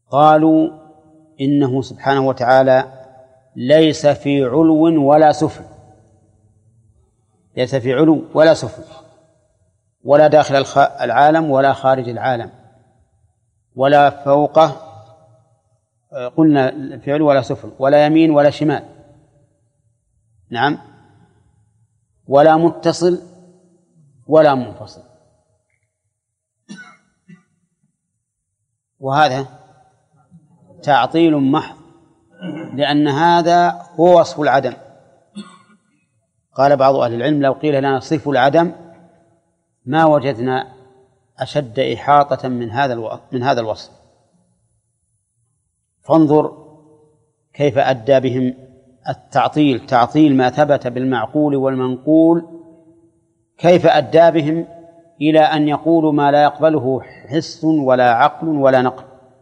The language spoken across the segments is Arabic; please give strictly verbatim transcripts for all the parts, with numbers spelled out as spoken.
قالوا إنه سبحانه وتعالى ليس في علو ولا سفل، ليس في علو ولا سفل، ولا داخل العالم ولا خارج العالم، ولا فوقه، قلنا في علو ولا سفل، ولا يمين ولا شمال، نعم، ولا متصل ولا منفصل. وهذا تعطيل محض، لأن هذا هو وصف العدم. قال بعض أهل العلم: لو قيل لنا صف العدم ما وجدنا أشد إحاطة من هذا من هذا الوصف. فانظر كيف أدى بهم التعطيل، تعطيل ما ثبت بالمعقول والمنقول، كيف أدى بهم إلى أن يقولوا ما لا يقبله حس ولا عقل ولا نقل.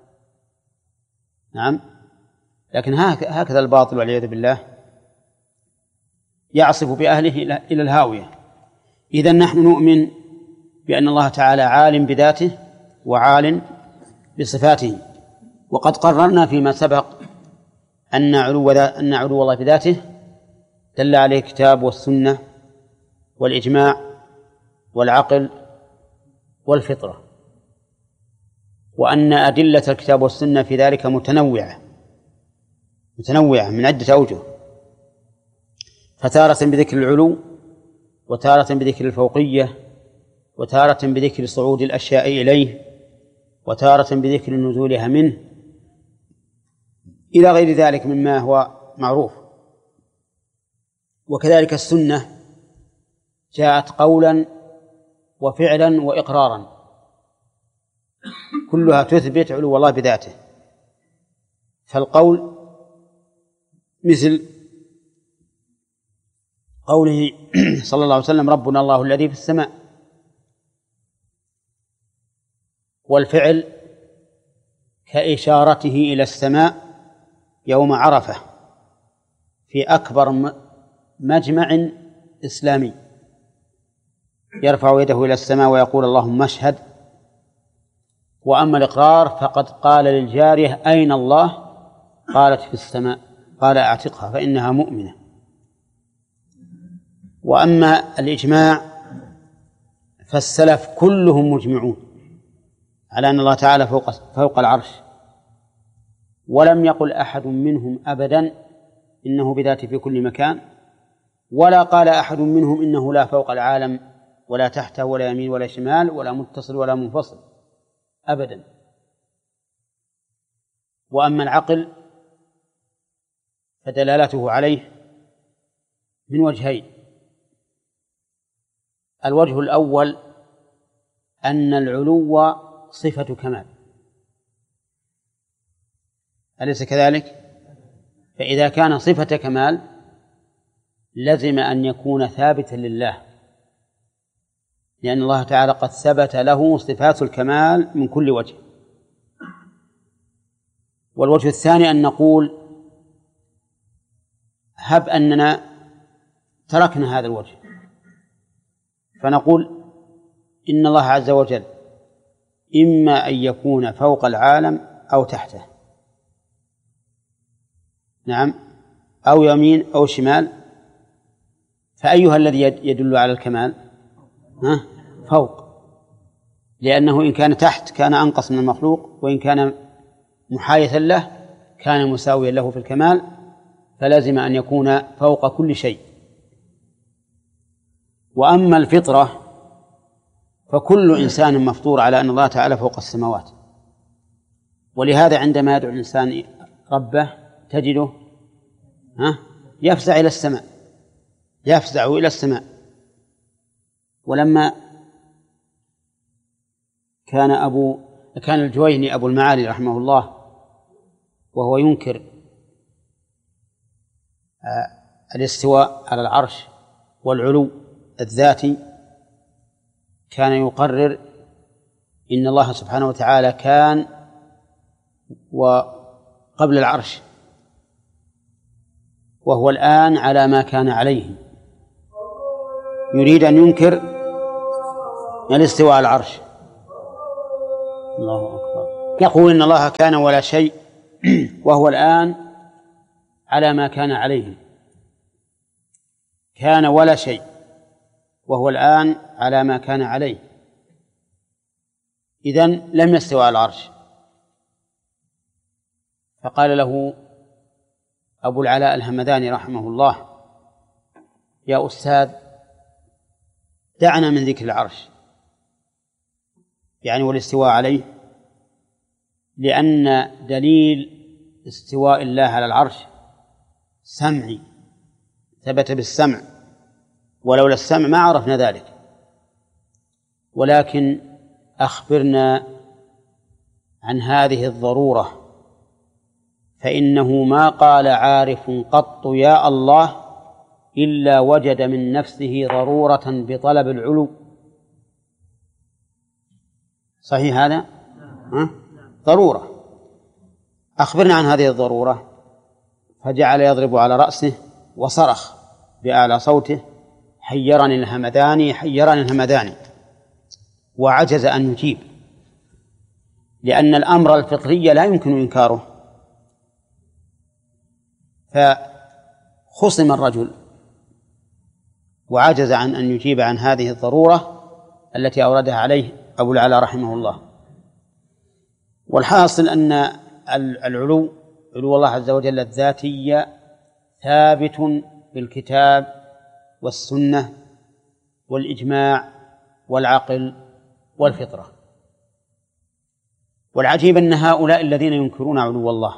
نعم، لكن هكذا الباطل والعياذ بالله يعصف بأهله إلى الهاوية. إذن نحن نؤمن بأن الله تعالى عالم بذاته وعال بصفاته، وقد قررنا فيما سبق أن علو أن علو الله بذاته دل عليه الكتاب والسنة والإجماع والعقل والفطرة، وأن أدلة الكتاب والسنة في ذلك متنوعة متنوعة من عدة أوجه، فتارة بذكر العلو، وتارة بذكر الفوقية، وتارة بذكر صعود الأشياء إليه، وتارة بذكر نزولها منه، إلى غير ذلك مما هو معروف. وكذلك السنة جاءت قولا وفعلا وإقرارا، كلها تثبت علو الله بذاته. فالقول مثل قوله صلى الله عليه وسلم: ربنا الله الذي في السماء. والفعل كإشارته إلى السماء يوم عرفة في أكبر مجمع إسلامي، يرفع يده إلى السماء ويقول اللهم اشهد. وأما الإقرار فقد قال للجارية: أين الله؟ قالت: في السماء. قال: أعتقها فإنها مؤمنة. وأما الإجماع فالسلف كلهم مجمعون على أن الله تعالى فوق, فوق العرش، ولم يقل أحد منهم أبدا إنه بذاته في كل مكان، ولا قال أحد منهم إنه لا فوق العالم ولا تحته ولا يمين ولا شمال ولا متصل ولا منفصل أبدا. وأما العقل فدلالته عليه من وجهين: الوجه الأول أن العلو صفة كمال، أليس كذلك؟ فإذا كان صفة كمال لزم أن يكون ثابتا لله، لأن الله تعالى قد ثبت له صفات الكمال من كل وجه. والوجه الثاني أن نقول: هب أننا تركنا هذا الوجه، فنقول إن الله عز وجل إما أن يكون فوق العالم أو تحته، نعم، أو يمين أو شمال، فأيها الذي يدل على الكمال؟ ها؟ فوق، لأنه إن كان تحت كان أنقص من المخلوق، وإن كان محايثا له كان مساويا له في الكمال، فلازم أن يكون فوق كل شيء. وأما الفطرة فكل إنسان مفطور على أن الله تعالى فوق السماوات، ولهذا عندما يدعو الإنسان ربه تجده ها يفزع إلى السماء، يفزع إلى السماء. ولما كان أبو كان الجويني أبو المعالي رحمه الله وهو ينكر الاستواء على العرش والعلو الذاتي، كان يقرر إن الله سبحانه وتعالى كان وقبل العرش، وهو الآن على ما كان عليه، يريد أن ينكر الاستواء على العرش. الله أكبر. يقول إن الله كان ولا شيء وهو الآن على ما كان عليه. كان ولا شيء وهو الآن على ما كان عليه، إذن لم يستوى على العرش. فقال له أبو العلاء الهمداني رحمه الله: يا أستاذ، دعنا من ذكر العرش يعني والاستواء عليه، لأن دليل استواء الله على العرش سمعي، ثبت بالسمع، ولولا السمع ما عرفنا ذلك. ولكن أخبرنا عن هذه الضرورة، فإنه ما قال عارف قط يا الله إلا وجد من نفسه ضرورة بطلب العلو. صحيح هذا؟ ها؟ ضرورة. أخبرنا عن هذه الضرورة. فجعل يضرب على رأسه وصرخ بأعلى صوته: حيرني الهمداني، حيرني الهمداني، وعجز أن يجيب، لأن الأمر الفطري لا يمكن إنكاره. فخصم الرجل وعجز عن أن يجيب عن هذه الضرورة التي أوردها عليه أبو العلاء رحمه الله. والحاصل أن العلو، علو الله عز وجل الذاتي، ثابت بالكتاب والسنة والإجماع والعقل والفطرة. والعجيب أن هؤلاء الذين ينكرون علو الله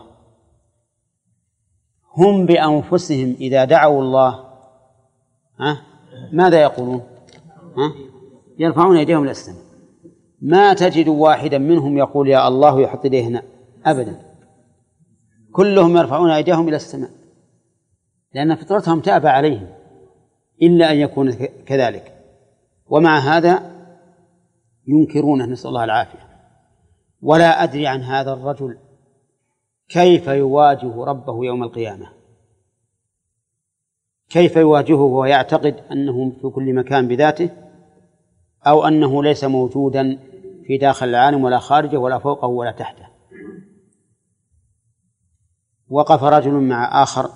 هم بأنفسهم إذا دعوا الله ها ماذا يقولون؟ ها؟ يرفعون أيديهم إلى السماء. ما تجد واحدا منهم يقول يا الله يحط يديه هنا أبدا، كلهم يرفعون أيديهم إلى السماء، لأن فطرتهم تأبى عليهم إلا أن يكون كذلك. ومع هذا ينكرونه، نسأل الله العافية. ولا أدري عن هذا الرجل كيف يواجه ربه يوم القيامة، كيف يواجهه وهو يعتقد أنه في كل مكان بذاته، أو أنه ليس موجودا في داخل العالم ولا خارجه ولا فوقه ولا تحته. وقف رجل مع آخر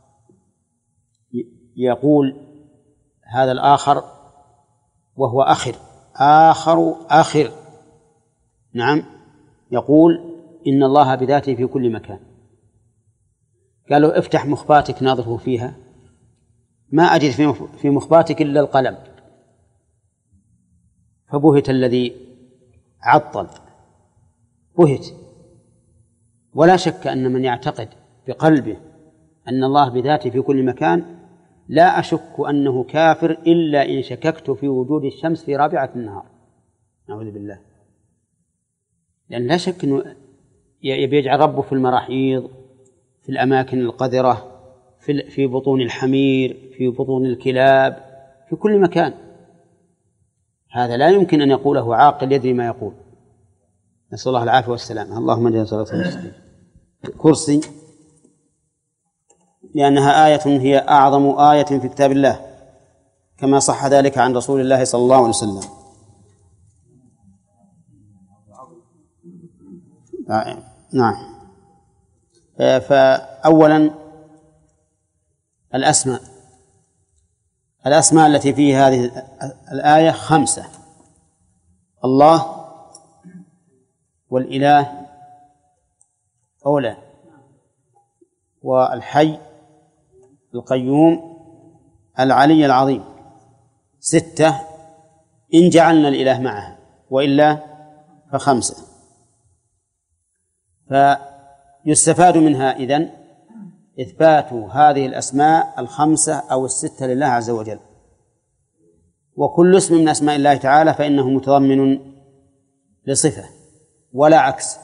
يقول هذا الآخر وهو آخر آخر آخر نعم يقول إن الله بذاته في كل مكان. قالوا افتح مخباتك ناظره فيها، ما أجد في مخباتك إلا القلم. فبهت الذي عطل، بهت. ولا شك أن من يعتقد بقلبه أن الله بذاته في كل مكان لا أشك أنه كافر إلا إن شككت في وجود الشمس في رابعة النهار، نعوذ بالله. لأن لا شك أنه يبي يجعل ربه في المراحيض، في الأماكن القذرة، في في بطون الحمير، في بطون الكلاب، في كل مكان. هذا لا يمكن أن يقوله عاقل يدري ما يقول. نسأل الله العافية والسلامة. اللهم اجعلنا صلاة المسلمين. كرسي لأنها آية هي أعظم آية في كتاب الله، كما صح ذلك عن رسول الله صلى الله عليه وسلم. نعم. فأولا الأسماء الأسماء التي في هذه الآية خمسة: الله والإله أولا، والحي القيوم العلي العظيم. ستة إن جعلنا الإله معها، وإلا فخمسة. فيستفاد منها إذن إثبات هذه الأسماء الخمسة أو الستة لله عز وجل. وكل اسم من أسماء الله تعالى فإنه متضمن لصفة ولا عكس.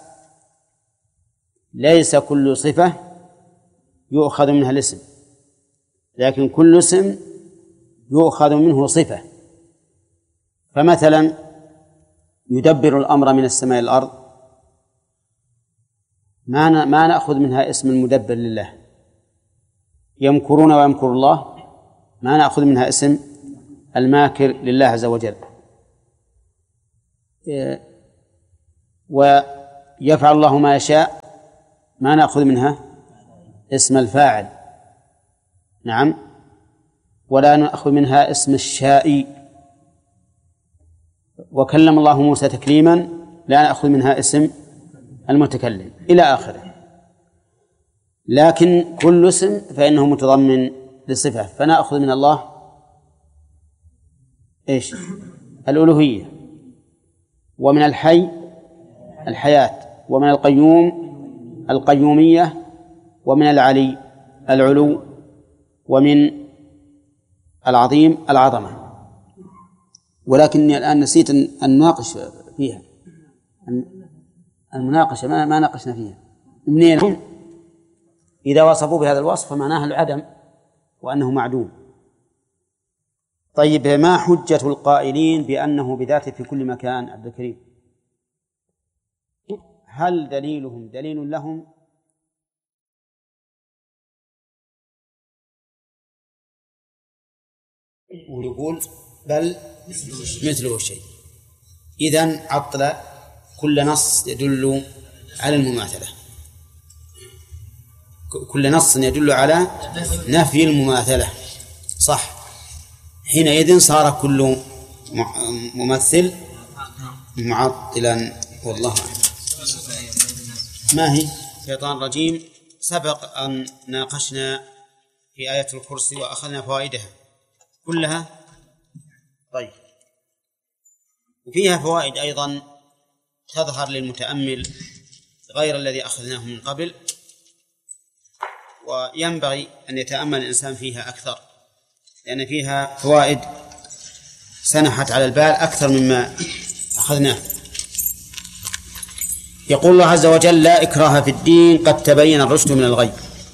ليس كل صفة يؤخذ منها الاسم، لكن كل اسم يؤخذ منه صفة. فمثلا يدبر الأمر من السماء إلى الأرض، ما ما نأخذ منها اسم المدبر لله. يمكرون ويمكر الله، ما نأخذ منها اسم الماكر لله عز وجل. يفعل الله ما يشاء ما نأخذ منها اسم الفاعل، نعم، ولا نأخذ منها اسم الشائي. وكلم الله موسى تكليما لا نأخذ منها اسم المتكلم إلى آخره. لكن كل اسم فإنه متضمن لصفة، فنأخذ من الله إيش؟ الألوهية، ومن الحي الحياة، ومن القيوم القيومية، ومن العلي العلو، ومن العظيم العظمة. ولكني الآن نسيت أن نناقش فيها المناقشة ما ما ناقشنا فيها. منين؟ إذا وصفوا بهذا الوصف فمعناها العدم وأنه معدوم. طيب، ما حجة القائلين بأنه بذاته في كل مكان؟ عبد الكريم، هل دليلهم دليل لهم؟ ويقول بل مثله الشيء. إذن عطل كل نص يدل على المماثلة، كل نص يدل على نفي المماثلة، صح؟ حينئذ صار كل ممثل معطلا، والله أعلم. ما هي شيطان رجيم؟ سبق أن ناقشنا في آية الكرسي وأخذنا فوائدها كلها. طيب، وفيها فوائد أيضا تظهر للمتأمل غير الذي أخذناه من قبل، وينبغي أن يتأمل الإنسان فيها أكثر، لأن فيها فوائد سنحت على البال أكثر مما أخذناه. يقول الله عز وجل: لا إكراه في الدين قد تبين الرشد من الغي.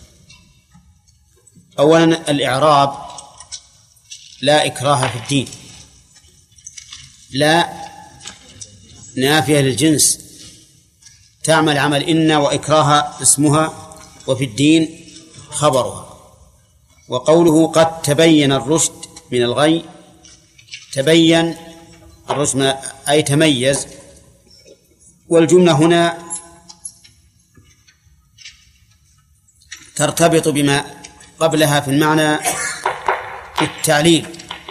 أولا الإعراب لا إكراه في الدين، لا نافية للجنس تعمل عمل إن، وإكراه اسمها، وفي الدين خبرها. وقوله قد تبين الرشد من الغي، تبين الرشد أي تميز، والجملة هنا ترتبط بما قبلها في المعنى التعليل،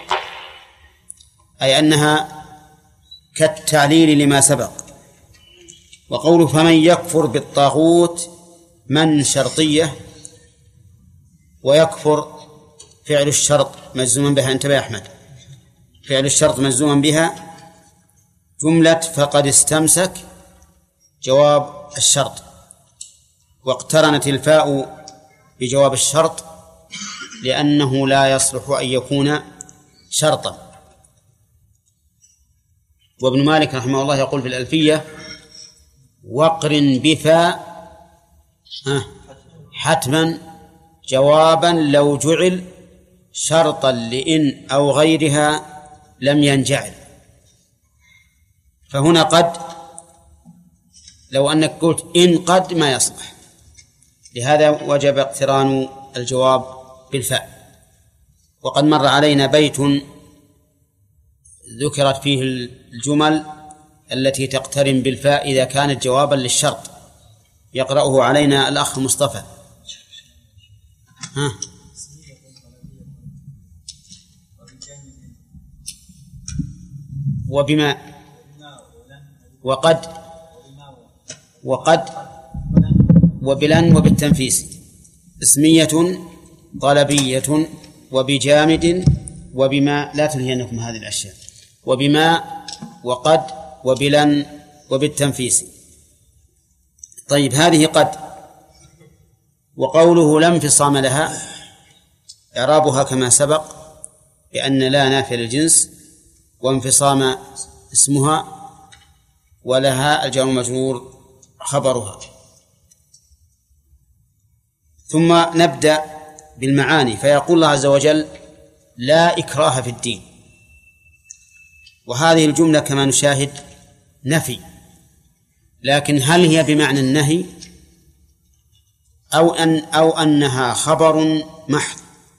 أي أنها كالتعليل لما سبق. وقوله فمن يكفر بالطاغوت من شرطية، ويكفر فعل الشرط مجزوما بها. انتبه يا أحمد، فعل الشرط مجزوما بها جملة فقد استمسك جواب الشرط، واقترنت الفاء بجواب الشرط لأنه لا يصلح أن يكون شرطا. وابن مالك رحمه الله يقول في الألفية: وقرن بفاء حتما جوابا لو جعل شرطا لإن أو غيرها لم ينجعل. فهنا قد، لو أنك قلت إن قد ما يصلح، لهذا وجب اقتران الجواب بالفاء. وقد مر علينا بيت ذكرت فيه الجمل التي تقترن بالفاء إذا كانت جوابا للشرط، يقرأه علينا الأخ مصطفى. ها وبما وقد وقد وبلن وبالتنفيس، اسمية طلبية، وبجامد وبما، لا تلهينكم هذه الأشياء، وبما وقد وبلن وبالتنفيس. طيب، هذه قد. وقوله لا انفصام لها إعرابها كما سبق بأن لا نافية للجنس، وانفصام اسمها، ولها الجار المجرور خبرها. ثم نبدأ بالمعاني. فيقول الله عز وجل: لا إكراه في الدين. وهذه الجملة كما نشاهد نفي، لكن هل هي بمعنى النهي أو أن أو أنها خبر محض؟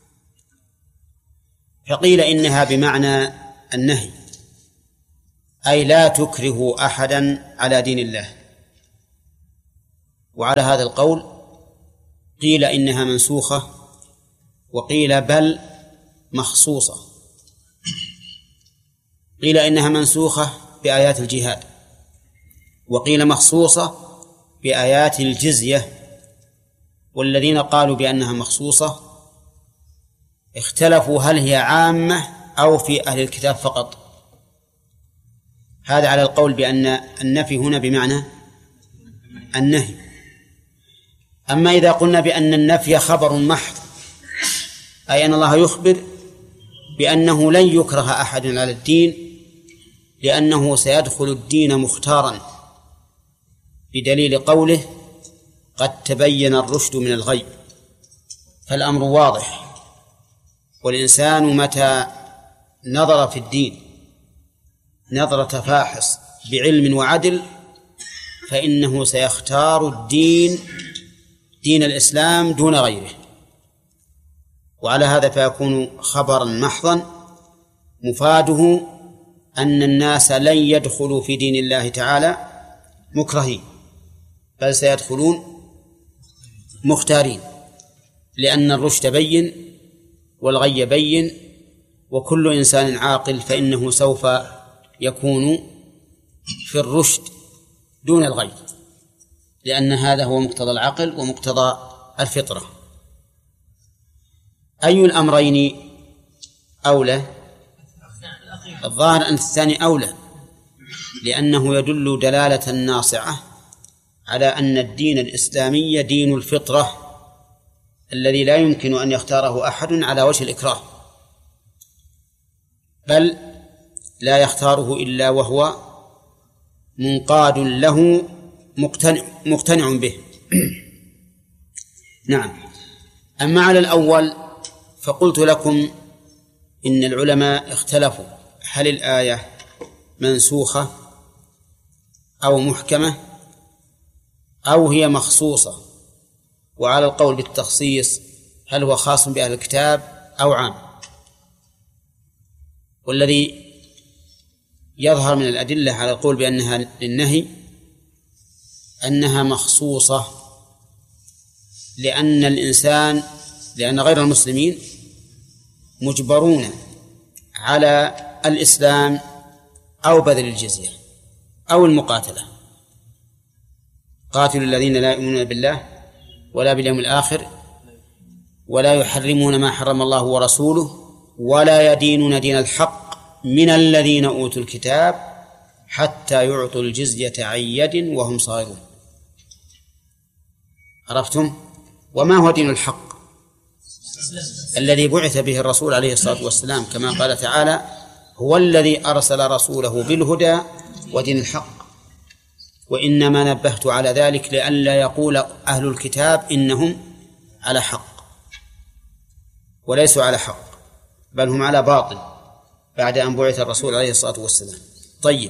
فقيل إنها بمعنى النهي، أي لا تكرهوا أحدا على دين الله. وعلى هذا القول قيل إنها منسوخة، وقيل بل مخصوصة. قيل إنها منسوخة بآيات الجهاد، وقيل مخصوصة بآيات الجزية. والذين قالوا بأنها مخصوصة اختلفوا هل هي عامة أو في أهل الكتاب فقط. هذا على القول بأن النفي هنا بمعنى النهي. أما إذا قلنا بأن النفي خبر محض، أي أن الله يخبر بأنه لن يكره أحد على الدين، لأنه سيدخل الدين مختارا، بدليل قوله قد تبين الرشد من الغي. فالأمر واضح، والإنسان متى نظر في الدين نظرة فاحص بعلم وعدل فإنه سيختار الدين دين الإسلام دون غيره، وعلى هذا فيكون خبرا محضا مفاده أن الناس لن يدخلوا في دين الله تعالى مكرهين، بل سيدخلون مختارين، لأن الرشد بين والغي بين، وكل إنسان عاقل فإنه سوف يكون في الرشد دون الغي، لأن هذا هو مقتضى العقل ومقتضى الفطرة. أي الأمرين أولى؟ الظاهر أن الثاني أولى، لأنه يدل دلالة ناصعة على أن الدين الإسلامي دين الفطرة الذي لا يمكن أن يختاره أحد على وجه الإكراه، بل لا يختاره إلا وهو منقاد له مقتنع, مقتنع به. نعم. أما على الأول فقلت لكم إن العلماء اختلفوا هل الآية منسوخة أو محكمة أو هي مخصوصة، وعلى القول بالتخصيص هل هو خاص بأهل الكتاب أو عام. والذي يظهر من الأدلة على القول بأنها للنهي أنها مخصوصة، لأن الإنسان لأن غير المسلمين مجبرون على الإسلام أو بذل الجزية أو المقاتلة. قاتلوا الذين لا يؤمنون بالله ولا باليوم الآخر ولا يحرمون ما حرم الله ورسوله ولا يدينون دين الحق من الذين أوتوا الكتاب حتى يعطوا الجزية عن يد وهم صاغرون. عرفتم؟ وما هو دين الحق؟ الذي بعث به الرسول عليه الصلاة والسلام، كما قال تعالى هو الذي أرسل رسوله بالهدى ودين الحق. وإنما نبهت على ذلك لئلا يقول أهل الكتاب إنهم على حق، وليسوا على حق، بل هم على باطل بعد أن بعث الرسول عليه الصلاة والسلام. طيب،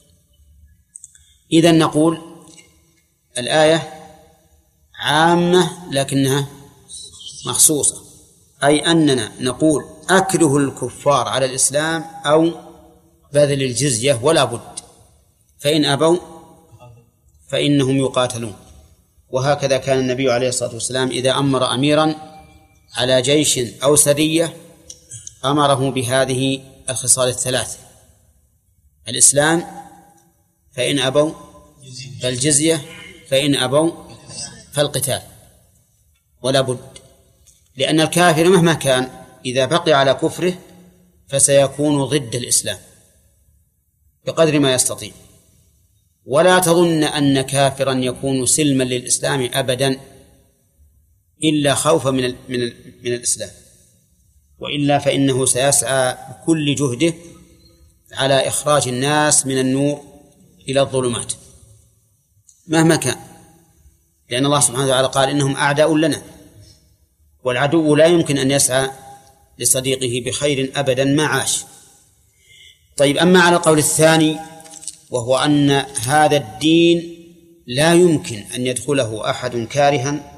إذن نقول الآية عامة لكنها مخصوصة، أي أننا نقول أكره الكفار على الإسلام أو بذل الجزية ولا بد، فإن أبوا فإنهم يقاتلون. وهكذا كان النبي عليه الصلاة والسلام إذا أمر أميرا على جيش أو سرية أمره بهذه الخصال الثلاث: الإسلام فإن أبوا فالجزية فإن أبوا فالقتال، ولا بد، لأن الكافر مهما كان إذا بقي على كفره فسيكون ضد الإسلام بقدر ما يستطيع. ولا تظن أن كافرا يكون سلما للإسلام أبدا إلا خوفا من, من, من الإسلام، وإلا فإنه سيسعى بكل جهده على إخراج الناس من النور إلى الظلمات مهما كان، لأن الله سبحانه وتعالى قال إنهم أعداء لنا، والعدو لا يمكن أن يسعى لصديقه بخير أبدا ما عاش. طيب، أما على القول الثاني وهو أن هذا الدين لا يمكن أن يدخله أحد كارها،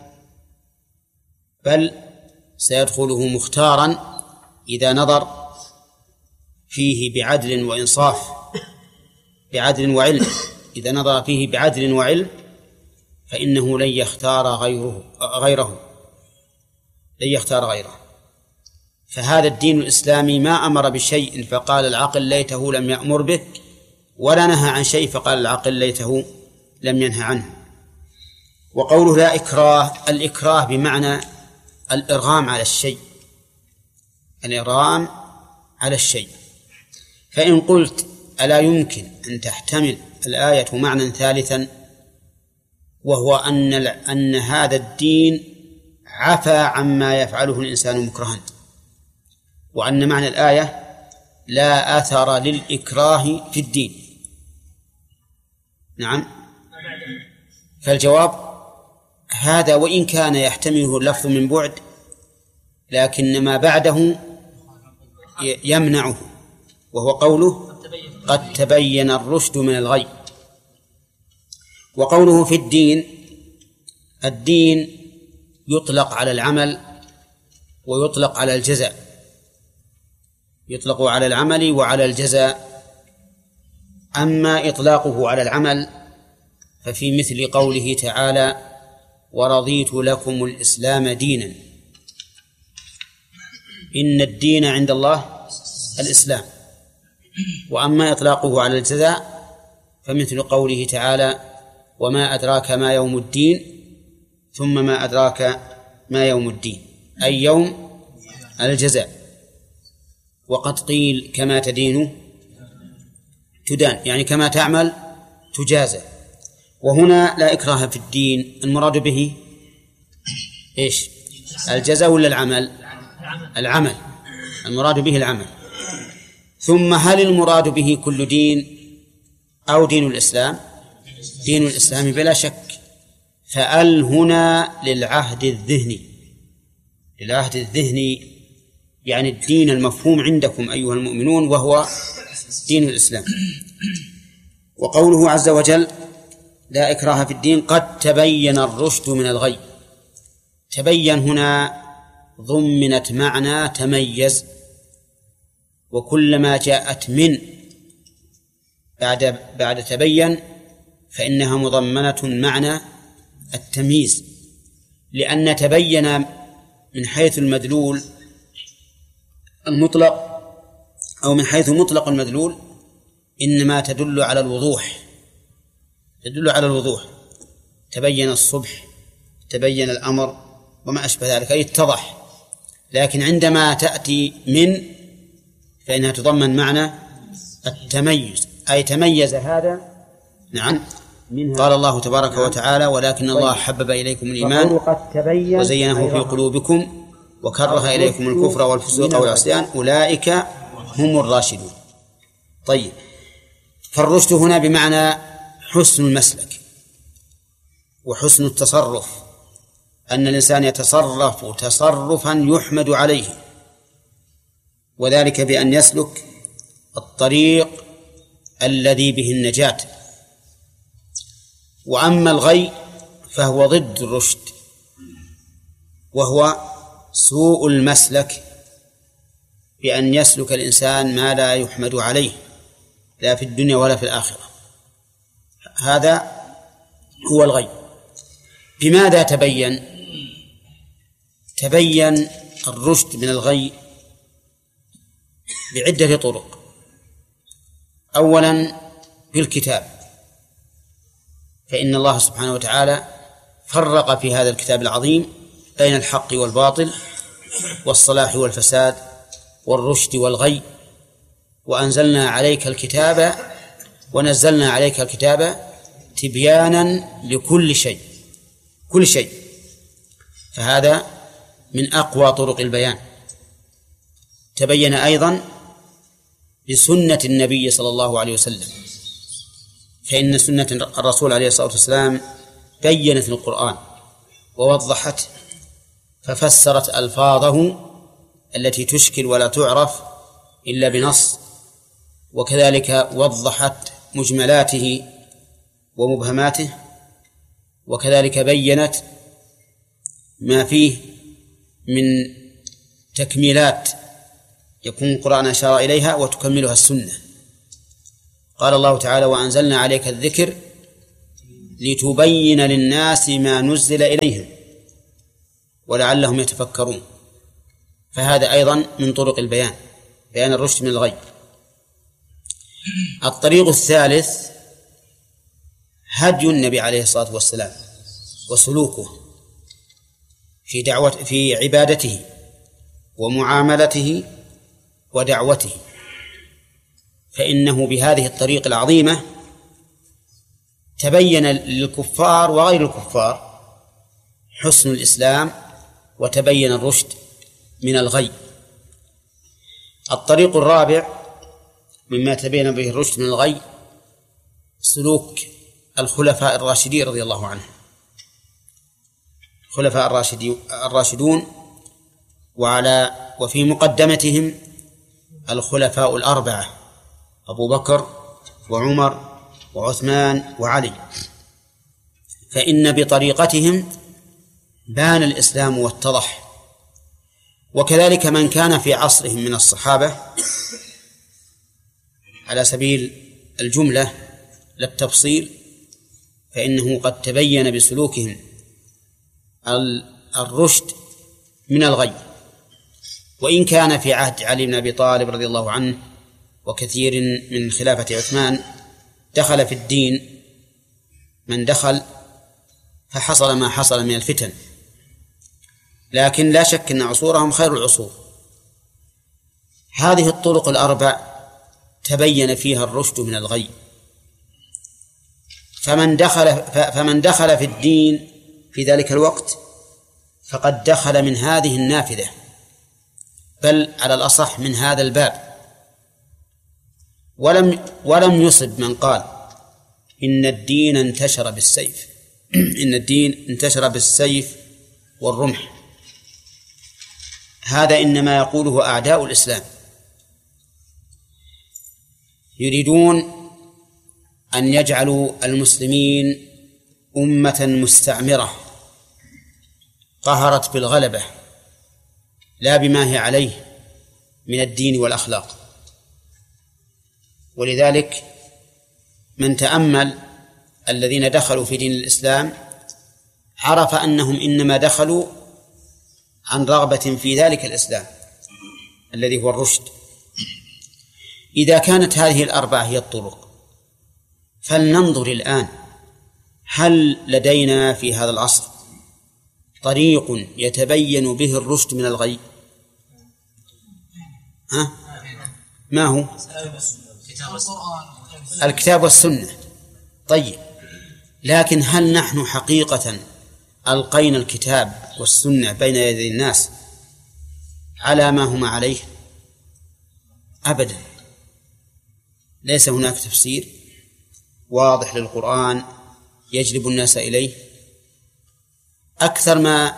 بل سيدخله مختارا إذا نظر فيه بعدل وإنصاف، بعدل وعلم، إذا نظر فيه بعدل وعلم فإنه لن يختار غيره غيره لن يختار غيره. فهذا الدين الإسلامي ما أمر بشيء فقال العقل ليته لم يأمر به، ولا نهى عن شيء فقال العقل ليته لم ينهى عنه. وقوله لا إكراه، الإكراه بمعنى الإرغام على الشيء، الإرغام على الشيء. فإن قلت ألا يمكن أن تحتمل الآية معنى ثالثا، وهو أن أن هذا الدين عفى عما يفعله الإنسان مكرها، وأن معنى الآية لا أثر للإكراه في الدين. نعم، فالجواب هذا وإن كان يحتمله اللفظ من بعد، لكن ما بعده يمنعه، وهو قوله قد تبين الرشد من الغي. وقوله في الدين، الدين يطلق على العمل ويطلق على الجزاء، يطلق على العمل وعلى الجزاء. أما إطلاقه على العمل ففي مثل قوله تعالى ورضيت لكم الإسلام دينا، إن الدين عند الله الإسلام. وأما إطلاقه على الجزاء فمثل قوله تعالى وما أدراك ما يوم الدين، ثم ما أدراك ما يوم الدين، أي يوم الجزاء. وقد قيل كما تدين تدان، يعني كما تعمل تجازى. وهنا لا إكراه في الدين، المراد به إيش؟ الجزاء ولا العمل؟ العمل، المراد به العمل. ثم هل المراد به كل دين أو دين الإسلام؟ دين الإسلام بلا شك. فأل هنا للعهد الذهني، للعهد الذهني يعني الدين المفهوم عندكم أيها المؤمنون، وهو دين الإسلام. وقوله عز وجل لا إكراه في الدين قد تبين الرشد من الغي، تبين هنا ضمنت معنى تميز، وكلما جاءت من بعد بعد تبين فإنها مضمنة معنى التمييز، لأن تبين من حيث المدلول المطلق أو من حيث مطلق المدلول إنما تدل على الوضوح، تدل على الوضوح. تبين الصبح، تبين الأمر وما أشبه ذلك، أي اتضح. لكن عندما تأتي من فإنها تضمن معنى التميز، أي تميز هذا. نعم، قال الله تبارك وتعالى ولكن الله حبب إليكم الإيمان وزينه في قلوبكم وكره إليكم الكفر والفسوق والعصيان أولئك هم الراشدون. طيب، فالرشد هنا بمعنى حسن المسلك وحسن التصرف، أن الإنسان يتصرف تصرفا يحمد عليه، وذلك بأن يسلك الطريق الذي به النجاة. وأما الغي فهو ضد الرشد، وهو سوء المسلك، بأن يسلك الإنسان ما لا يحمد عليه لا في الدنيا ولا في الآخرة. هذا هو الغي. بماذا تبين؟ تبين الرشد من الغي بعدة طرق. أولا بالكتاب، فإن الله سبحانه وتعالى فرق في هذا الكتاب العظيم بين الحق والباطل والصلاح والفساد والرشد والغي. وأنزلنا عليك الكتاب ونزلنا عليك الكتاب تبيانا لكل شيء، كل شيء. فهذا من أقوى طرق البيان. تبين أيضا بسنة النبي صلى الله عليه وسلم، فإن سنة الرسول عليه الصلاة والسلام بيّنت القرآن ووضحت، ففسرت ألفاظه التي تشكل ولا تعرف إلا بنص، وكذلك وضحت مجملاته ومبهماته، وكذلك بيّنت ما فيه من تكميلات يكون القرآن أشار إليها وتكملها السنة. قال الله تعالى وأنزلنا عليك الذكر لتبين للناس ما نزل إليهم ولعلهم يتفكرون. فهذا أيضا من طرق البيان، بيان الرشد من الغي. الطريق الثالث هدي النبي عليه الصلاة والسلام وسلوكه في دعوة في عبادته ومعاملته ودعوته، فإنه بهذه الطريق العظيمة تبين للكفار وغير الكفار حسن الإسلام وتبين الرشد من الغي. الطريق الرابع مما تبين به الرشد من الغي سلوك الخلفاء الراشدين رضي الله عنهم، الخلفاء الراشدون، وعلى وفي مقدمتهم الخلفاء الأربعة أبو بكر وعمر وعثمان وعلي، فإن بطريقتهم بان الإسلام واتضح. وكذلك من كان في عصرهم من الصحابة على سبيل الجملة لا التفصيل، فإنه قد تبين بسلوكهم الرشد من الغي. وإن كان في عهد علي بن أبي طالب رضي الله عنه وكثير من خلافة عثمان دخل في الدين من دخل فحصل ما حصل من الفتن، لكن لا شك أن عصورهم خير العصور. هذه الطرق الأربع تبين فيها الرشد من الغي، فمن دخل فمن دخل في الدين في ذلك الوقت فقد دخل من هذه النافذة، بل على الأصح من هذا الباب، ولم ولم يصب من قال إن الدين انتشر بالسيف إن الدين انتشر بالسيف والرمح. هذا إنما يقوله أعداء الإسلام، يريدون أن يجعلوا المسلمين أمة مستعمرة قهرت بالغلبة لا بما هي عليه من الدين والأخلاق. ولذلك من تأمل الذين دخلوا في دين الإسلام عرف أنهم إنما دخلوا عن رغبة في ذلك الإسلام الذي هو الرشد. إذا كانت هذه الأربعة هي الطرق، فلننظر الآن هل لدينا في هذا العصر طريق يتبين به الرشد من الغي؟ ها؟ ما هو؟ الكتاب والسنة. طيب، لكن هل نحن حقيقة ألقينا الكتاب والسنة بين يدي الناس على ما هما عليه؟ أبدا، ليس هناك تفسير واضح للقرآن يجلب الناس إليه. أكثر ما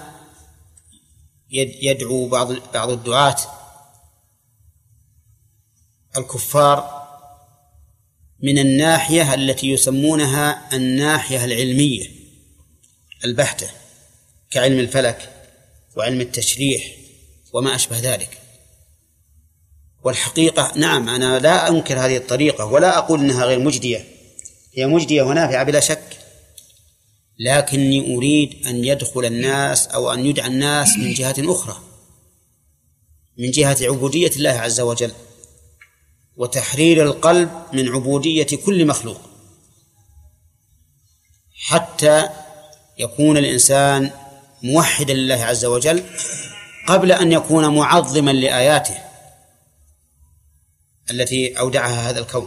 يدعو بعض بعض الدعاة الكفار من الناحية التي يسمونها الناحية العلمية البحتة، كعلم الفلك وعلم التشريح وما أشبه ذلك. والحقيقة نعم، أنا لا أنكر هذه الطريقة ولا أقول أنها غير مجدية، هي مجدية ونافعة بلا شك، لكني أريد أن يدخل الناس أو أن يدعى الناس من جهة أخرى، من جهة عبودية الله عز وجل وتحرير القلب من عبودية كل مخلوق، حتى يكون الإنسان موحدا لله عز وجل قبل أن يكون معظما لآياته التي أودعها هذا الكون.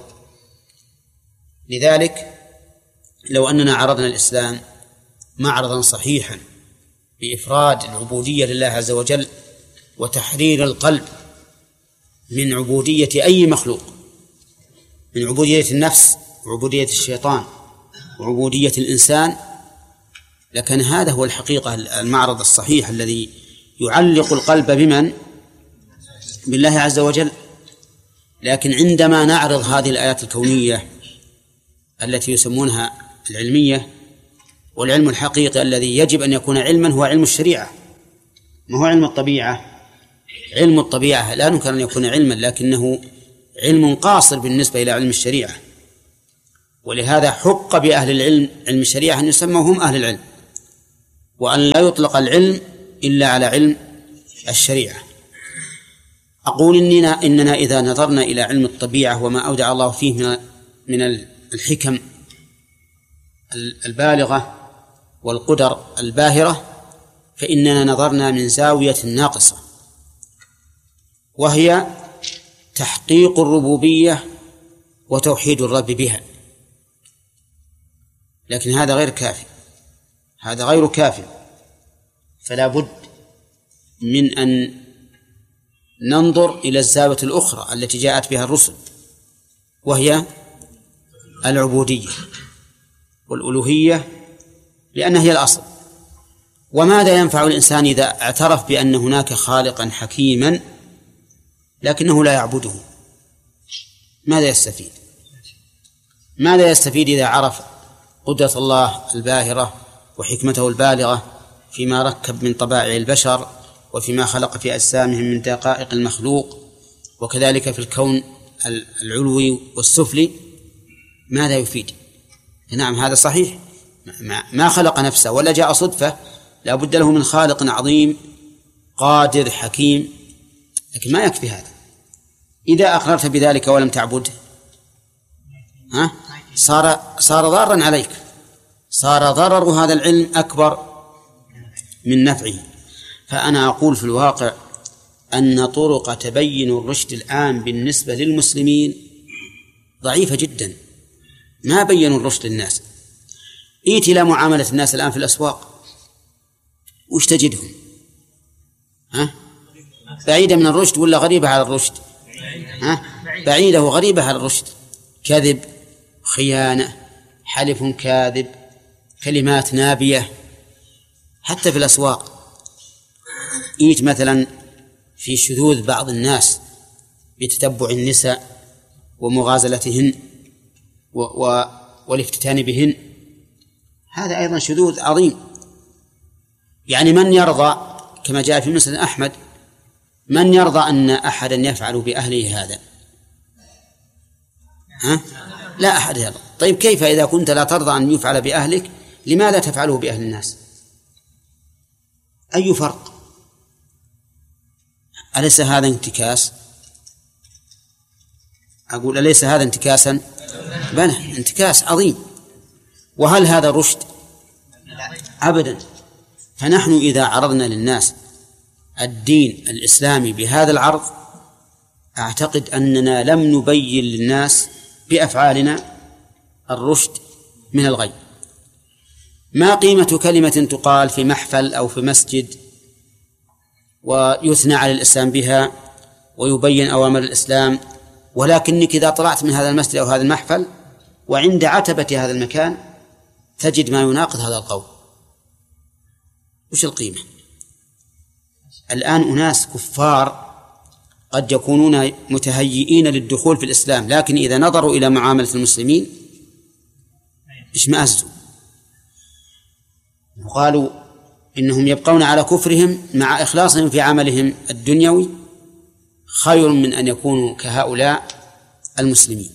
لذلك لو أننا عرضنا الإسلام معرضا صحيحا بإفراد العبودية لله عز وجل وتحرير القلب من عبودية أي مخلوق، من عبودية النفس وعبودية الشيطان وعبودية الإنسان، لكن هذا هو الحقيقة المعرض الصحيح الذي يعلق القلب بمن؟ بالله عز وجل. لكن عندما نعرض هذه الآيات الكونية التي يسمونها العلمية، والعلم الحقيقي الذي يجب أن يكون علما هو علم الشريعة، ما هو علم الطبيعة. علم الطبيعة لا يمكن أن يكون علما، لكنه علم قاصر بالنسبة إلى علم الشريعة. ولهذا حق بأهل العلم علم الشريعة أن يسموا هم أهل العلم، وأن لا يطلق العلم إلا على علم الشريعة. أقول إننا, إننا إذا نظرنا إلى علم الطبيعة وما أودع الله فيه من من الحكم البالغة والقدر الباهرة، فإننا نظرنا من زاوية ناقصة، وهي تحقيق الربوبية وتوحيد الرب بها. لكن هذا غير كافي، هذا غير كافي، فلا بد من أن ننظر إلى الزاوية الأخرى التي جاءت بها الرسل، وهي العبودية والألوهية، لأنها هي الأصل. وماذا ينفع الإنسان إذا اعترف بأن هناك خالقا حكيما لكنه لا يعبده؟ ماذا يستفيد؟ ماذا يستفيد إذا عرف قدرة الله الباهرة وحكمته البالغة فيما ركب من طبائع البشر وفيما خلق في أجسامهم من دقائق المخلوق، وكذلك في الكون العلوي والسفلي؟ ماذا يفيد؟ نعم هذا صحيح، ما خلق نفسه ولا جاء صدفة، لا بد له من خالق عظيم قادر حكيم، لكن ما يكفي هذا. إذا أقررت بذلك ولم تعبده ها صار صار ضارا عليك، صار ضرر هذا العلم أكبر من نفعه. فأنا أقول في الواقع أن طرق تبين الرشد الآن بالنسبة للمسلمين ضعيفة جدا، ما بينوا الرشد للناس. إيتي إلى معاملة الناس الآن في الأسواق، وش تجدهم؟ ها؟ بعيدة من الرشد ولا غريبة على الرشد؟ ها؟ بعيدة وغريبة على الرشد، كذب، خيانة، حلف كاذب، كلمات نابية، حتى في الأسواق. إيت مثلا في شذوذ بعض الناس بتتبع النساء ومغازلتهن و... و... والافتتان بهن، هذا أيضا شذوذ عظيم. يعني من يرضى كما جاء في مسند أحمد، من يرضى أن أحدا يفعل بأهله هذا؟ ها؟ لا أحد يرضى. طيب كيف إذا كنت لا ترضى أن يفعل بأهلك، لماذا تفعله بأهل الناس؟ أي فرق؟ أليس هذا انتكاس؟ أقول أليس هذا انتكاسا؟ بلى، انتكاس عظيم. وهل هذا رشد؟ أبدا. فنحن إذا عرضنا للناس الدين الإسلامي بهذا العرض، أعتقد أننا لم نبين للناس بأفعالنا الرشد من الغي. ما قيمة كلمة تقال في محفل أو في مسجد ويثنى على الإسلام بها ويبين أوامر الإسلام، ولكنك إذا طلعت من هذا المسجد أو هذا المحفل وعند عتبة هذا المكان تجد ما يناقض هذا القول، وش القيمة؟ الآن أناس كفار قد يكونون متهيئين للدخول في الإسلام، لكن إذا نظروا إلى معاملة المسلمين اشمأزوا وقالوا إنهم يبقون على كفرهم مع إخلاصهم في عملهم الدنيوي خير من أن يكونوا كهؤلاء المسلمين.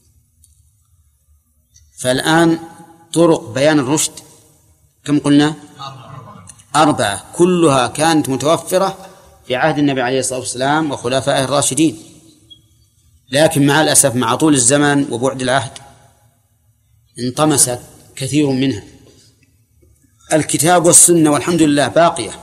فالآن طرق بيان الرشد كم قلنا؟ أربعة، كلها كانت متوفرة في عهد النبي عليه الصلاة والسلام وخلفائه الراشدين، لكن مع الأسف مع طول الزمن وبعد العهد انطمست كثير منها. الكتاب والسنة والحمد لله باقية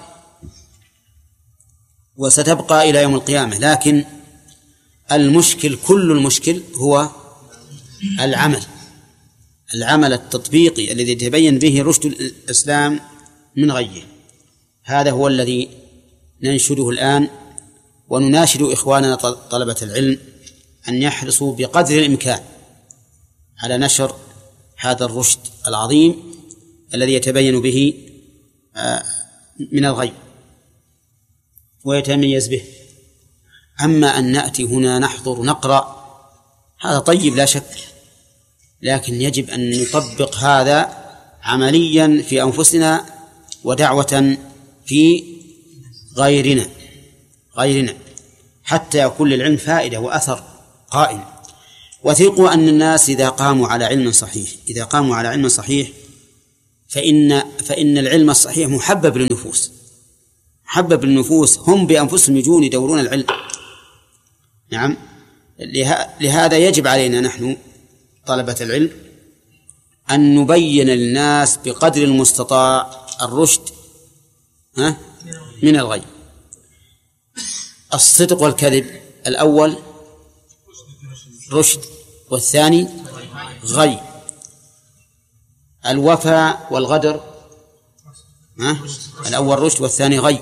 وستبقى إلى يوم القيامة، لكن المشكل كل المشكل هو العمل العمل التطبيقي الذي يتبين به رشد الإسلام من غيه. هذا هو الذي ننشده الآن، ونناشد إخواننا طلبة العلم أن يحرصوا بقدر الإمكان على نشر هذا الرشد العظيم الذي يتبين به من الغي ويتميز به. أما أن نأتي هنا نحضر نقرأ هذا طيب لا شك، لكن يجب أن نطبق هذا عمليا في أنفسنا ودعوة في غيرنا غيرنا حتى يكون للعلم فائدة وأثر قائم. وثقوا أن الناس إذا قاموا على علم صحيح إذا قاموا على علم صحيح فإن فإن العلم الصحيح محبب للنفوس محبب للنفوس هم بأنفسهم يجون يدورون العلم. نعم. لهذا يجب علينا نحن طلبة العلم أن نبين للناس بقدر المستطاع الرشد ها من الغي. الصدق والكذب الأول رشد والثاني غي. الوفاء والغدر ها الأول رشد والثاني غي.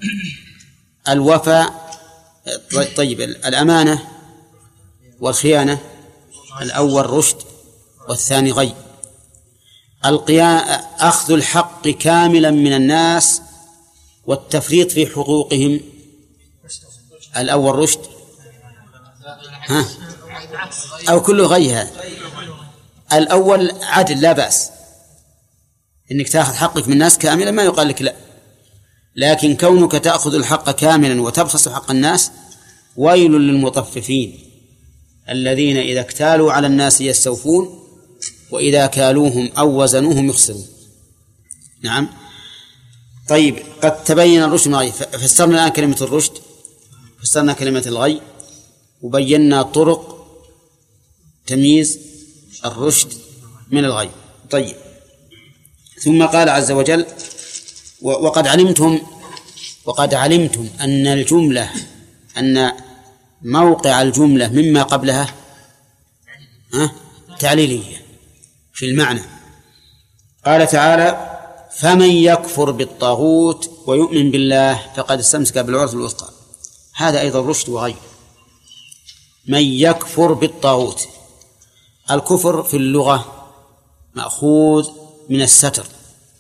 الوفاء طيب الأمانة والخيانة الأول رشد والثاني غي. القيام أخذ الحق كاملا من الناس والتفريط في حقوقهم الأول رشد ها أو كل غيها. الأول عدل لا بأس إنك تأخذ حقك من الناس كاملا ما يقال لك لا، لكن كونك تأخذ الحق كاملا وتبخس حق الناس ويل للمطففين الذين إذا اكتالوا على الناس يستوفون وإذا كالوهم أو وزنوهم يخسرون. نعم. طيب قد تبين الرشد من الغي. فسرنا الآن كلمة الرشد فسرنا كلمة الغي وبينا طرق تمييز الرشد من الغي. طيب ثم قال عز وجل وقد علمتم وقد علمتم أن الجملة أن موقع الجملة مما قبلها ها تعليلية في المعنى. قال تعالى فمن يكفر بالطاغوت ويؤمن بالله فقد استمسك بالعروة الوثقى. هذا أيضا رشد وغي. من يكفر بالطاغوت. الكفر في اللغة مأخوذ من الستر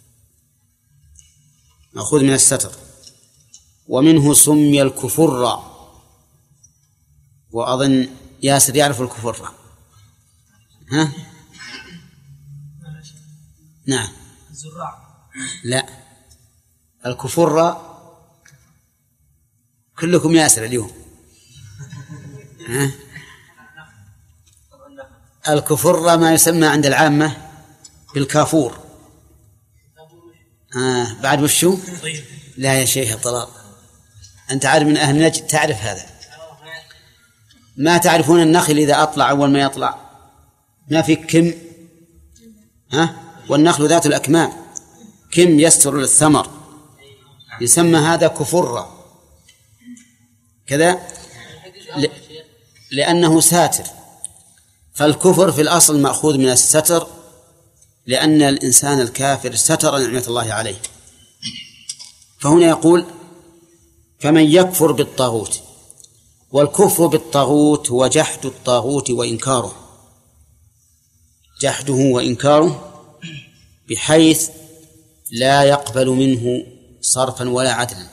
مأخوذ من الستر ومنه سمي الكفر. وأظن ياسر يعرف الكفر ها نعم الزراع لا الكفر كلكم ياسر اليوم ها الكفر ما يسمى عند العامة بالكافور. آه بعد وشو لا يا شيخ طلال أنت عارف من أهل نجد تعرف هذا. ما تعرفون النخل إذا أطلع أول ما يطلع ما في كم ها والنخل ذات الأكمام كم يستر الثمر يسمى هذا كفر كذا ل... لأنه ساتر. فالكفر في الأصل مأخوذ من الستر لأن الإنسان الكافر ستر نعمة الله عليه. فهنا يقول فمن يكفر بالطاغوت. والكفر بالطاغوت هو جحد الطاغوت وإنكاره جحده وإنكاره بحيث لا يقبل منه صرفا ولا عدلا.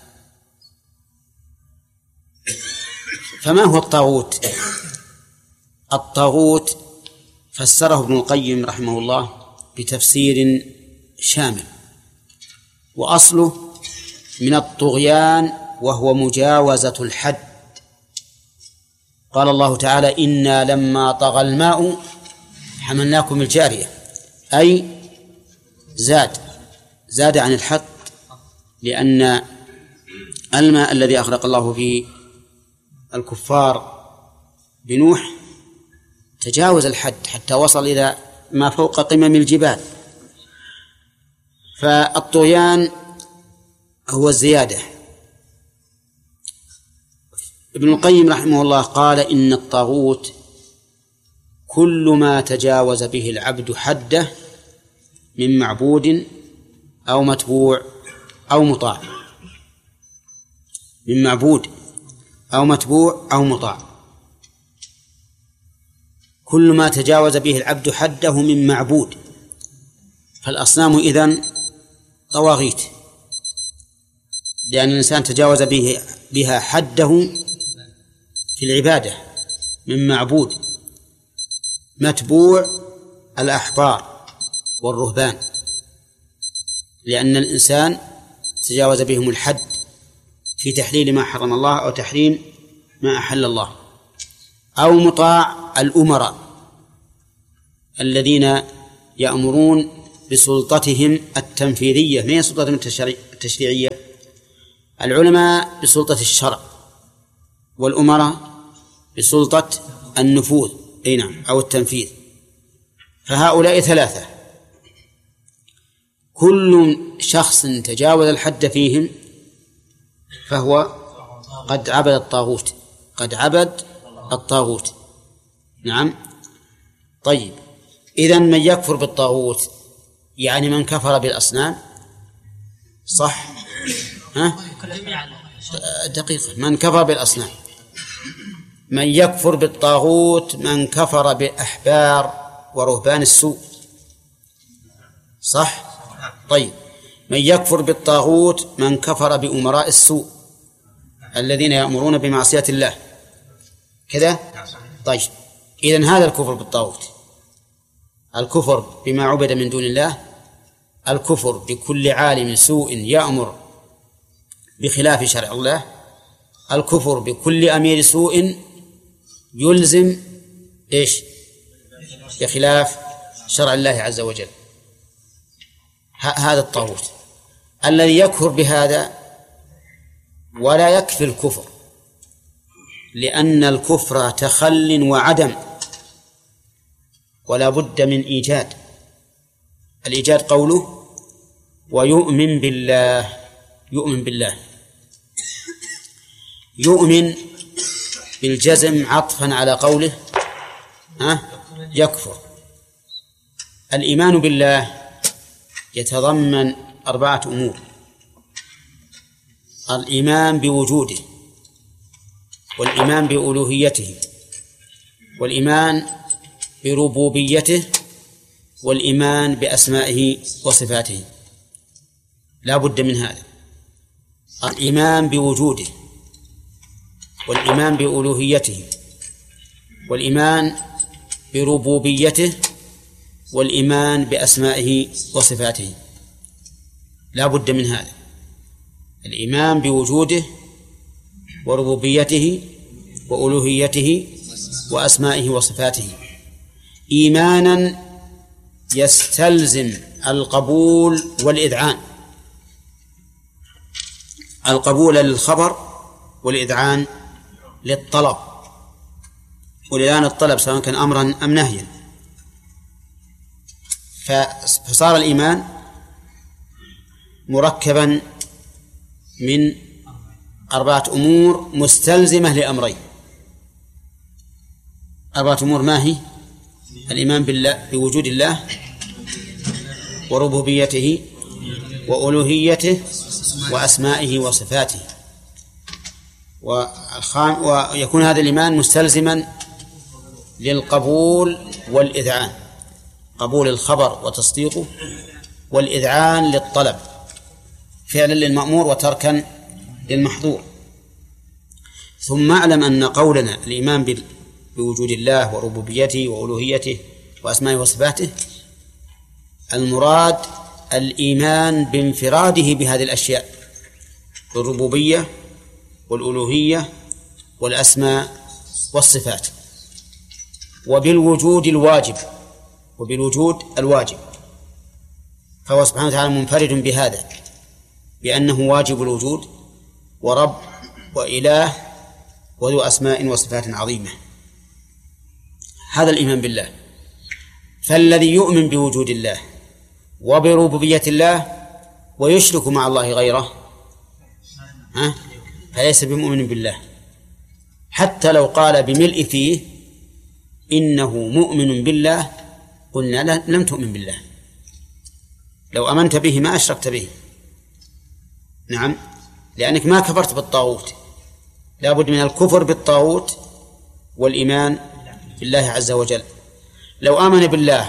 فما هو الطاغوت؟ الطاغوت فسره ابن القيم رحمه الله بتفسير شامل وأصله من الطغيان وهو مجاوزة الحد. قال الله تعالى إنا لما طغى الماء حملناكم الجارية أي زاد زاد عن الحد لأن الماء الذي أغرق الله فيه الكفار بنوح تجاوز الحد حتى وصل إلى ما فوق قمم الجبال. فالطغيان هو الزيادة. ابن القيم رحمه الله قال إن الطاغوت كل ما تجاوز به العبد حده من معبود أو متبوع أو مطاع من معبود أو متبوع أو مطاع. كل ما تجاوز به العبد حده من معبود. فالأصنام إذن طواغيت لأن الإنسان تجاوز به بها حده في العبادة. من معبود. متبوع الأحبار والرهبان لأن الإنسان تجاوز بهم الحد في تحليل ما حرم الله أو تحريم ما أحل الله. أو مطاع الأمراء الذين يأمرون بسلطتهم التنفيذية، ما هي سلطتهم التشريعية؟ العلماء بسلطة الشرع، والأمراء بسلطة النفوذ أي نعم أو التنفيذ. فهؤلاء ثلاثة، كل شخص تجاوز الحد فيهم فهو قد عبد الطاغوت، قد عبد الطاغوت. نعم. طيب، إذن من يكفر بالطاغوت يعني من كفر بالأصنام، صح؟ ها؟ دقيقة، من كفر بالأصنام، من يكفر بالطاغوت من كفر بأحبار ورهبان السوء، صح؟ طيب، من يكفر بالطاغوت من كفر بأمراء السوء الذين يأمرون بمعصية الله، كذا؟ طيب، إذن هذا الكفر بالطاغوت، الكفر بما عبد من دون الله، الكفر بكل عالم سوء يأمر بخلاف شرع الله، الكفر بكل أمير سوء يلزم إيش؟ بخلاف شرع الله عز وجل. هذا الطاغوت الذي يكفر بهذا ولا يكفي الكفر، لأن الكفر تخل وعدم، ولا بد من إيجاد. الإيجاد قوله ويؤمن بالله، يؤمن بالله، يؤمن بالجزم عطفا على قوله ها يكفر. الإيمان بالله يتضمن أربعة أمور: الإيمان بوجوده، والإيمان بألوهيته، والإيمان بربوبيته، والإيمان بأسمائه وصفاته. لا بد من هذا: الإيمان بوجوده، والإيمان بألوهيته، والإيمان بربوبيته، والإيمان بأسمائه وصفاته. لا بد من هذا: الإيمان بوجوده وربوبيته وألوهيته وأسمائه وصفاته، إيمانا يستلزم القبول والإذعان، القبول للخبر والإذعان للطلب، والإذعان الطلب سواء كان أمرا أم نهيا. فصار الإيمان مركبا من أربعة أمور مستلزمة لأمرين. أربعة أمور ما هي؟ الإيمان بالله، بوجود الله وربوبيته وألوهيته وأسمائه وصفاته. والخام ويكون هذا الإيمان مستلزما للقبول والإذعان، قبول الخبر وتصديقه، والإذعان للطلب فعلا للمأمور وتركا للمحظور. ثم اعلم أن قولنا الإيمان بوجود الله وربوبيته وألوهيته وأسمائه وصفاته المراد الإيمان بانفراده بهذه الأشياء، بالربوبية والألوهية والأسماء والصفات، وبالوجود الواجب، وبالوجود الواجب. فهو سبحانه وتعالى منفرد بهذا، بأنه واجب الوجود ورب وإله وذو أسماء وصفات عظيمة. هذا الإيمان بالله. فالذي يؤمن بوجود الله وبربوبية الله ويشرك مع الله غيره ها فليس بمؤمن بالله، حتى لو قال بملء فيه إنه مؤمن بالله قلنا لم تؤمن بالله، لو أمنت به ما أشركت به. نعم، لأنك ما كفرت بالطاغوت. لا بد من الكفر بالطاغوت والإيمان بالله عز وجل. لو آمن بالله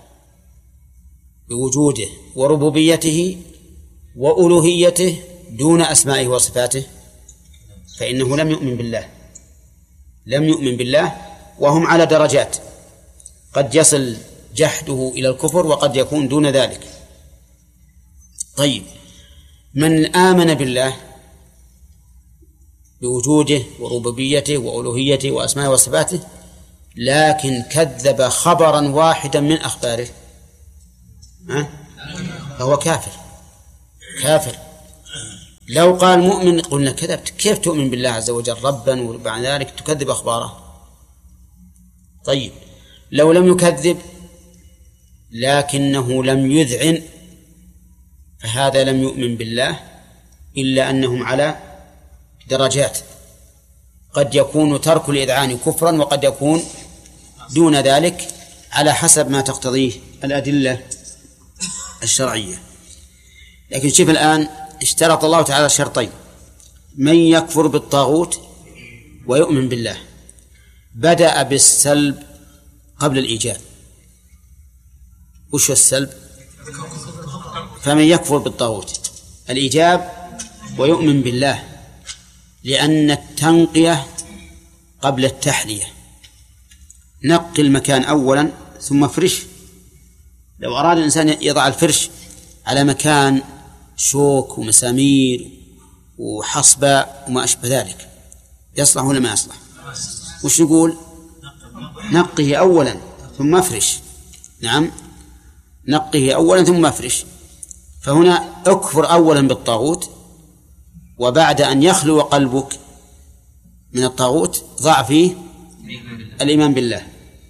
بوجوده وربوبيته وألوهيته دون أسمائه وصفاته فإنه لم يؤمن بالله، لم يؤمن بالله. وهم على درجات، قد يصل جحده إلى الكفر وقد يكون دون ذلك. طيب، من آمن بالله بوجوده وربوبيته وألوهيته وأسمائه وصفاته لكن كذب خبرا واحدا من أخباره ها؟ فهو كافر كافر. لو قال مؤمن قلنا كذبت، كيف تؤمن بالله عز وجل ربا وبعد ذلك تكذب أخباره؟ طيب لو لم يكذب لكنه لم يذعن فهذا لم يؤمن بالله، إلا أنهم على درجات، قد يكون ترك الإذعان كفرا وقد يكون دون ذلك على حسب ما تقتضيه الأدلة الشرعية. لكن شوف الآن اشترط الله تعالى شرطين: من يكفر بالطاغوت ويؤمن بالله. بدأ بالسلب قبل الإيجاب. وش السلب؟ فمن يكفر بالطاغوت الإيجاب ويؤمن بالله، لأن التنقية قبل التحلية. نقي المكان أولا ثم افرش. لو أراد الإنسان يضع الفرش على مكان شوك ومسامير وحصباء وما أشبه ذلك يصلح ولا ما يصلح؟ وش نقول؟ نقه أولا ثم افرش. نعم، نقه أولا ثم افرش. فهنا اكفر أولا بالطاغوت، وبعد أن يخلو قلبك من الطاغوت ضع فيه الإيمان بالله.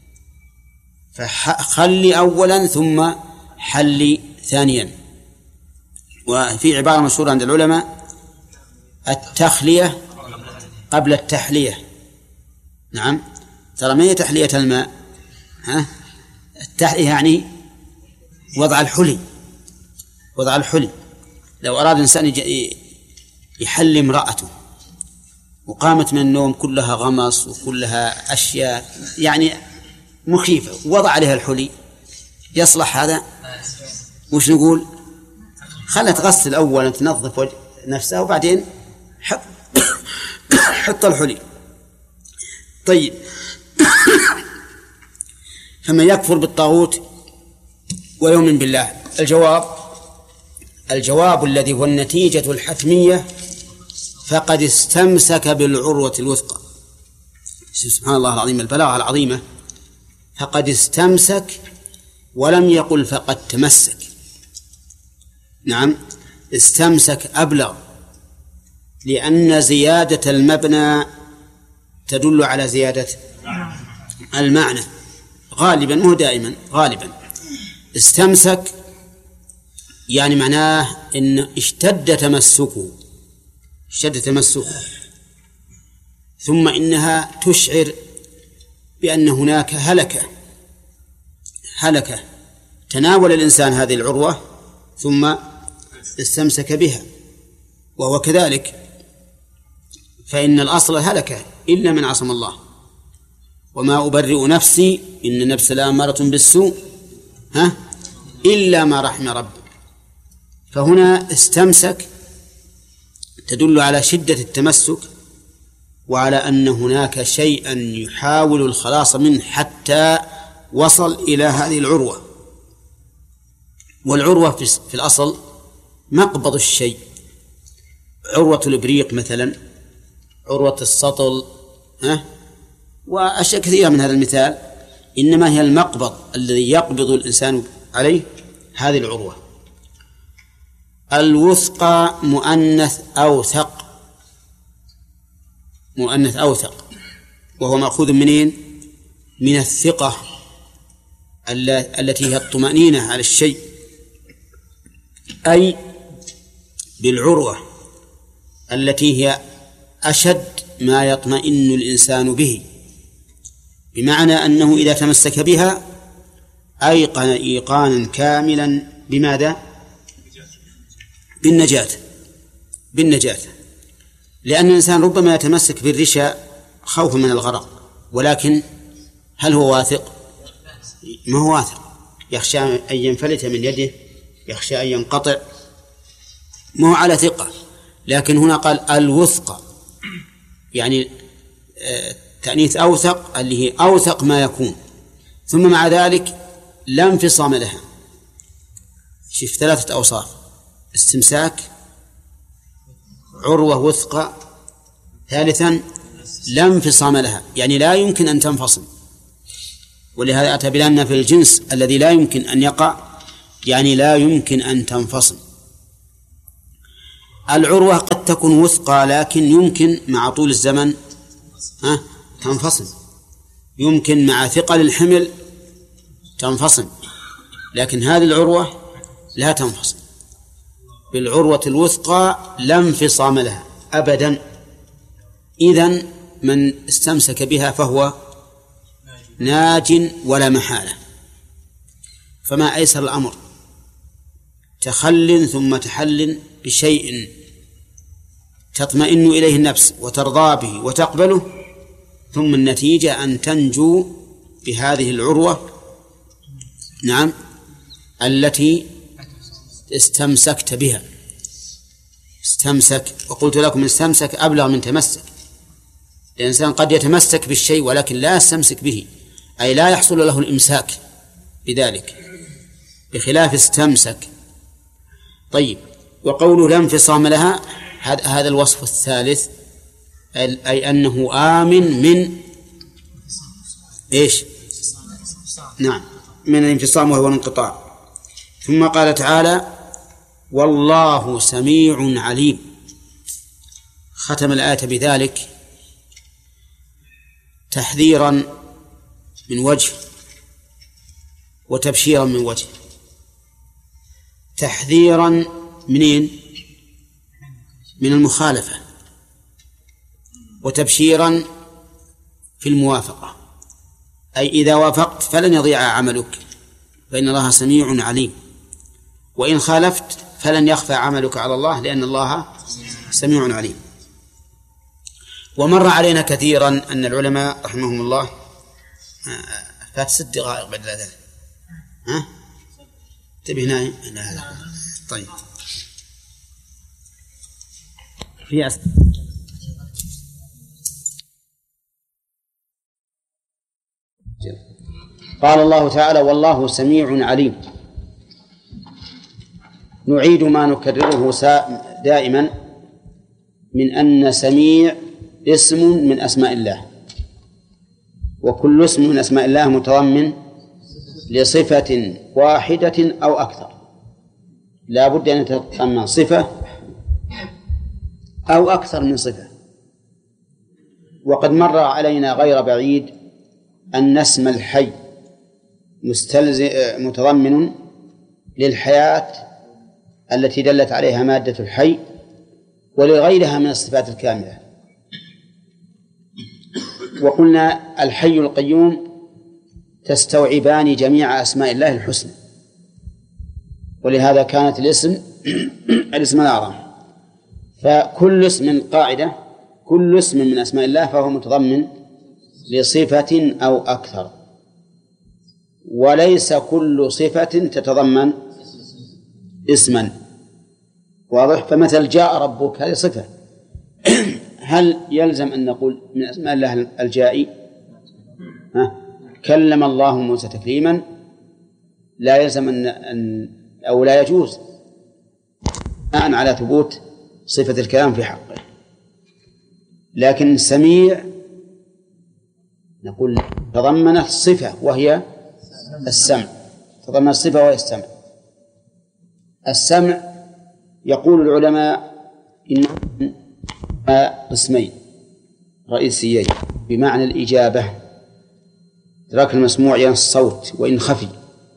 فخلي أولا ثم حلي ثانيا. وفي عبارة مشهورة عند العلماء: التخلية قبل التحلية. نعم، ترى ما هي تحلية الماء، ها؟ التحلية يعني وضع الحلي، وضع الحلي. لو أراد إنسان يحلي امرأته وقامت من النوم كلها غمص وكلها أشياء يعني مخيفة ووضع عليها الحلي، يصلح هذا؟ وش نقول؟ خلها تغسل أولا، تنظف وجه نفسها، وبعدين حط حط الحلي. طيب فمن يكفر بالطاغوت ويؤمن بالله. الجواب الجواب الذي هو النتيجة الحتمية: فقد استمسك بالعروة الوثقى. سبحان الله العظيم، البلاغة العظيمة. فقد استمسك ولم يقل فقد تمسك. نعم، استمسك أبلغ، لأن زيادة المبنى تدل على زيادة المعنى غالبا، مو دائما، غالبا. استمسك يعني معناه إن اشتد تمسكه، اشتد تمسكه. ثم إنها تشعر بأن هناك هلكة هلكة تناول الإنسان هذه العروة ثم استمسك بها، وهو كذلك. فإن الأصل هلكة إلا من عصم الله. وما أبرئ نفسي إن النفس لأمارة بالسوء ها إلا ما رحم ربي. فهنا استمسك تدل على شدة التمسك، وعلى أن هناك شيئا يحاول الخلاص منه حتى وصل إلى هذه العروة. والعروة في الأصل مقبض الشيء. عروة الإبريق مثلا، عروة السطل، ها؟ وأشياء كثيرة من هذا المثال، إنما هي المقبض الذي يقبض الإنسان عليه هذه العروة. الوثقى مؤنث أوثق، مؤنث أوثق، وهو مأخوذ منين؟ من الثقة التي هي الطمأنينة على الشيء، أي بالعروة التي هي أشد ما يطمئن الإنسان به، بمعنى أنه إذا تمسك بها أيقن إيقانا كاملا بماذا؟ بالنجاة بالنجاة لأن الإنسان ربما يتمسك بالرشا خوفا من الغرق، ولكن هل هو واثق؟ ما هو واثق، يخشى أن ينفلت من يده، يخشى أن ينقطع، ما هو على ثقة. لكن هنا قال الوثقى، يعني تأنيث أوثق اللي هي أوثق ما يكون، ثم مع ذلك لا انفصام لها. شوف ثلاثة أوصاف: استمساك، عروة وثقى، ثالثا لا انفصام لها، يعني لا يمكن أن تنفصل. ولهذا أتى بلأن في الجنس الذي لا يمكن أن يقع، يعني لا يمكن أن تنفصل. العروة قد تكون وثقى لكن يمكن مع طول الزمن ها تنفصل، يمكن مع ثقل الحمل تنفصل، لكن هذه العروة لا تنفصل. بالعروة الوثقى لا انفصام لها أبدا. إذن من استمسك بها فهو ناج ولا محالة. فما أيسر الأمر تخل ثم تحل بشيء تطمئن إليه النفس وترضى به وتقبله، ثم النتيجة أن تنجو بهذه العروة نعم التي استمسكت بها. استمسك، وقلت لكم استمسك أبلغ من تمسك. الإنسان قد يتمسك بالشيء ولكن لا يستمسك به، أي لا يحصل له الإمساك بذلك، بخلاف استمسك. طيب، وقوله لا انفصام لها هذا الوصف الثالث، أي أنه آمن من إيش؟ نعم، من الانفصام وهو الانقطاع. ثم قال تعالى والله سميع عليم. ختم الآية بذلك تحذيرا من وجه وتبشيرا من وجه. تحذيرا منين؟ من المخالفة، وتبشيرا في الموافقة، أي إذا وافقت فلن يضيع عملك فإن الله سميع عليم، وإن خالفت فلن يخفى عملك على الله لأن الله سميع عليم. ومر علينا كثيرا أن العلماء رحمهم الله فات ست دقائق بعد الأذان. ها؟ انتبهنا إلى هذا. طيب، في أسئلة؟ قال الله تعالى والله سميع عليم. نعيد ما نكرره دائما من أن سميع اسم من أسماء الله، وكل اسم من أسماء الله متضمن لصفة واحدة أو أكثر، لا بد أن يتضمن صفة أو أكثر من صفة. وقد مر علينا غير بعيد أن اسم الحي مستلزم متضمن للحياة التي دلت عليها مادة الحي ولغيرها من الصفات الكاملة. وقلنا الحي القيوم تستوعبان جميع أسماء الله الحسنى، ولهذا كانت الاسم الاسم الأعظم. فكل اسم قاعدة، كل اسم من أسماء الله فهو متضمن لصفة أو أكثر، وليس كل صفة تتضمن اسما. واضح؟ فمثل جاء ربك هذه صفة، هل يلزم أن نقول من أسماء الله الجائي؟ ها؟ كلم الله موسى تكليما، لا يلزم أن أو لا يجوز بناء على ثبوت صفة الكلام في حقه. لكن السميع نقول تضمنت صفة وهي السمع، تضمنت صفة وهي السمع. السمع يقول العلماء إن قسمين رئيسيين بمعنى الإجابة، إدراك المسموع يعني الصوت وإن خفي،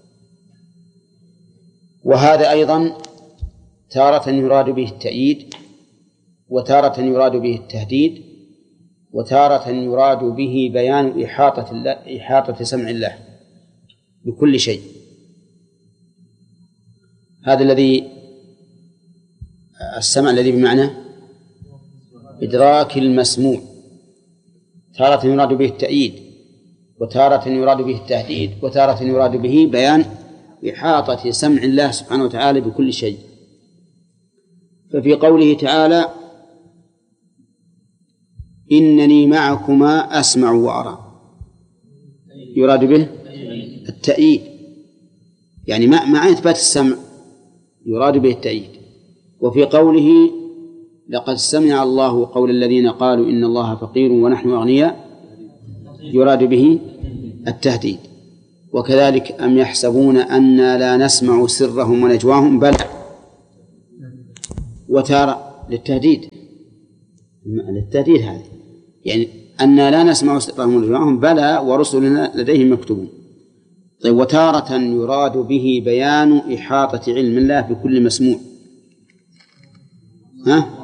وهذا أيضا تارة يراد به التأييد، وتارة يراد به التهديد، وتارة يراد به بيان إحاطة الله، إحاطة سمع الله بكل شيء. هذا الذي السمع الذي بمعنى إدراك المسموع، تارة يراد به التأييد، وتارة يراد به التهديد، وتارة يراد به بيان إحاطة سمع الله سبحانه وتعالى بكل شيء. ففي قوله تعالى إنني معكما أسمع وأرى يراد به التأييد، يعني مع إثبات السمع يراد به التأييد. وفي قوله لقد سمع الله قول الذين قالوا إن الله فقير ونحن أغنياء يراد به التهديد. وكذلك أم يحسبون أنا لا نسمع سرهم ونجواهم بل وتارة للتهديد للتهديد هذه يعني أنا لا نسمع سرهم ونجواهم بلى ورسلنا لديهم مكتوبون. طيب وتارة يراد به بيان إحاطة علم الله بكل مسموع. ها